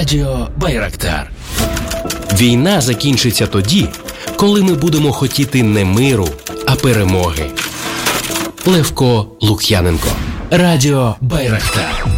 Радіо Байрактар. Війна закінчиться тоді, коли ми будемо хотіти не миру, а перемоги. Левко Лук'яненко. Радіо Байрактар.